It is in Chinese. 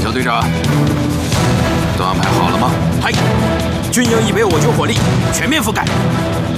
小队长，都安排好了吗？ 嗨，军营已被我军火力全面覆盖。